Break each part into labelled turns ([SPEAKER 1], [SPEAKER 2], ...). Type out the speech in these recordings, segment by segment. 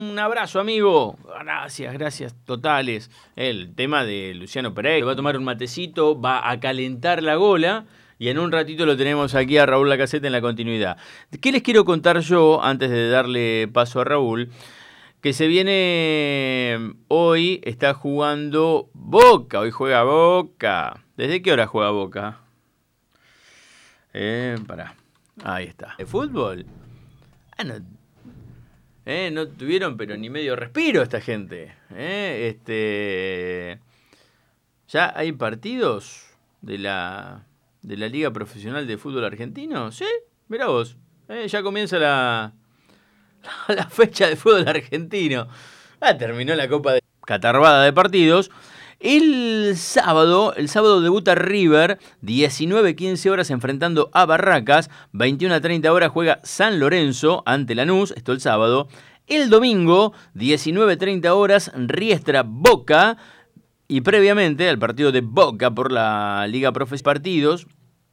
[SPEAKER 1] Un abrazo, amigo. Gracias totales. El tema de Luciano Pereira. Va a tomar un matecito, va a calentar la gola y en un ratito lo tenemos aquí a Raúl Lacazette en la continuidad. ¿Qué les quiero contar yo antes de darle paso a Raúl? Que se viene hoy, está jugando Boca. Hoy juega Boca. ¿Desde qué hora juega Boca? Pará. Ahí está. ¿De fútbol? No tuvieron pero ni medio respiro esta gente. ¿Ya hay partidos de la Liga Profesional de Fútbol Argentino? ¿Sí? Mirá vos. Ya comienza la fecha de fútbol argentino. Terminó la Copa de Catarbada de partidos. El sábado debuta River, 19:15 horas enfrentando a Barracas, 21:30 horas juega San Lorenzo ante Lanús, esto el sábado. El domingo, 19:30 horas, Riestra Boca, y previamente al partido de Boca por la Liga Profesional Partidos,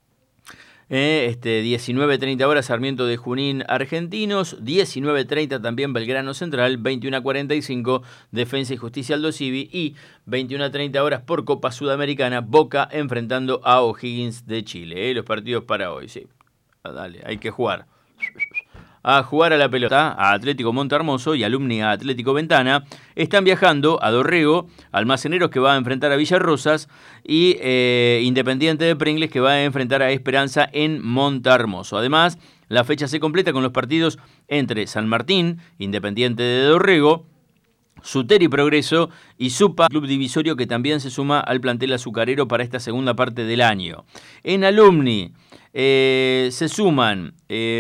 [SPEAKER 1] 19:30 horas Sarmiento de Junín Argentinos, 19:30 también Belgrano Central, 21:45 Defensa y Justicia Aldo Civi y 21:30 horas por Copa Sudamericana Boca enfrentando a O'Higgins de Chile. Los partidos para hoy, sí. Dale, hay que jugar. A jugar a la pelota, a Atlético Montehermoso y Alumni a Atlético Ventana. Están viajando a Dorrego, Almaceneros que va a enfrentar a Villarrosas y Independiente de Pringles que va a enfrentar a Esperanza en Montehermoso. Además, la fecha se completa con los partidos entre San Martín, Independiente de Dorrego, Suteri Progreso y Supa, club divisorio que también se suma al plantel azucarero para esta segunda parte del año. En Alumni se suman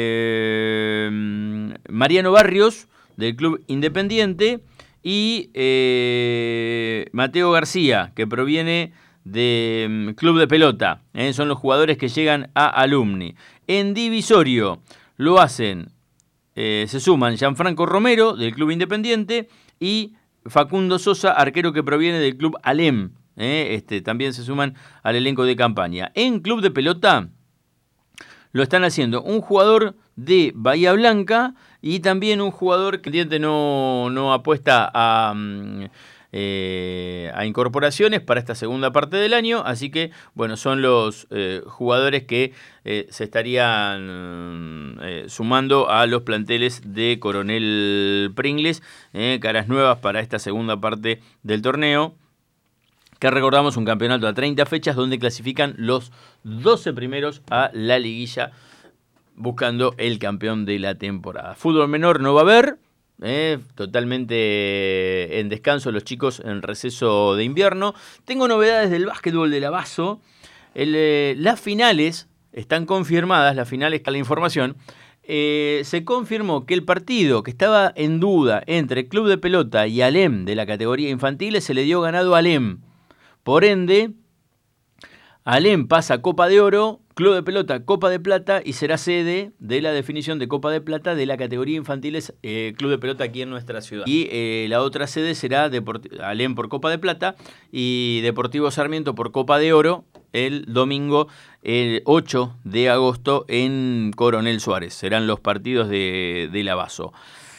[SPEAKER 1] Mariano Barrios del club Independiente y Mateo García que proviene de Club de Pelota. Son los jugadores que llegan a Alumni. En divisorio lo hacen, se suman Gianfranco Romero del club Independiente y Facundo Sosa, arquero que proviene del club Alem. También se suman al elenco de campaña. En Club de Pelota lo están haciendo un jugador de Bahía Blanca y también un jugador que no apuesta a incorporaciones para esta segunda parte del año, así que bueno, son los jugadores que se estarían sumando a los planteles de Coronel Pringles, caras nuevas para esta segunda parte del torneo, que recordamos un campeonato a 30 fechas donde clasifican los 12 primeros a la liguilla buscando el campeón de la temporada. Fútbol menor no va a haber, totalmente en descanso los chicos en receso de invierno. Tengo novedades del básquetbol de la Basso. Las finales están confirmadas, las finales con la información. Se confirmó que el partido que estaba en duda entre Club de Pelota y Alem de la categoría infantil se le dio ganado a Alem. Por ende, Alem pasa a Copa de Oro, Club de Pelota Copa de Plata y será sede de la definición de Copa de Plata de la categoría infantiles Club de Pelota aquí en nuestra ciudad. Y la otra sede será Alem por Copa de Plata y Deportivo Sarmiento por Copa de Oro el domingo el 8 de agosto en Coronel Suárez. Serán los partidos de la Basso.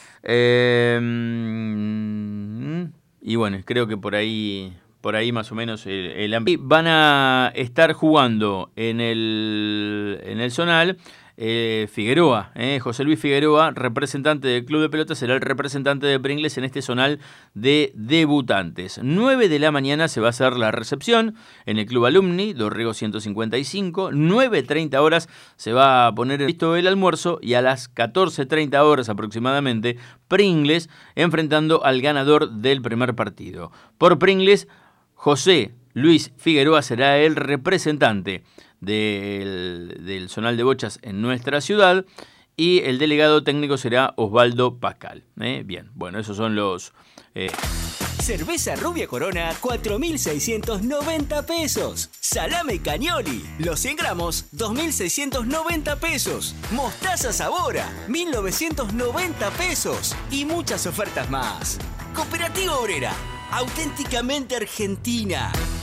[SPEAKER 1] Y bueno, creo que por ahí más o menos el ámbito. Van a estar jugando en el Zonal Figueroa, José Luis Figueroa, representante del Club de Pelota, será el representante de Pringles en este Zonal de debutantes. 9 de la mañana se va a hacer la recepción en el Club Alumni, Dorrego 155. 9:30 horas se va a poner listo el almuerzo y a las 14:30 horas aproximadamente, Pringles enfrentando al ganador del primer partido. Por Pringles, José Luis Figueroa será el representante del Zonal de Bochas en nuestra ciudad y el delegado técnico será Osvaldo Pascal. Bien, bueno, esos son los...
[SPEAKER 2] Cerveza Rubia Corona, 4.690 pesos. Salame Cagnoli, los 100 gramos, 2.690 pesos. Mostaza Sabora, 1.990 pesos. Y muchas ofertas más. Cooperativa Obrera, auténticamente argentina.